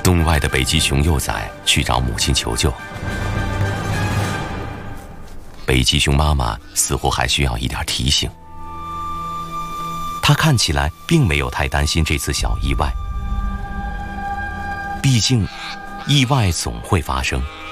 洞外的北极熊幼崽去找母亲求救。北极熊妈妈似乎还需要一点提醒，她看起来并没有太担心这次小意外，毕竟意外总会发生。